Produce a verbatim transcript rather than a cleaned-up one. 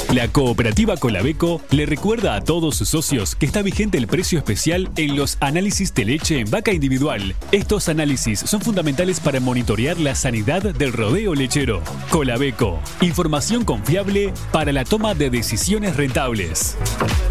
La cooperativa Colabeco le recuerda a todos sus socios que está vigente el precio especial en los análisis de leche en vaca individual. Estos análisis son fundamentales para monitorear la sanidad del rodeo lechero. Colabeco, información confiable para la toma de decisiones rentables.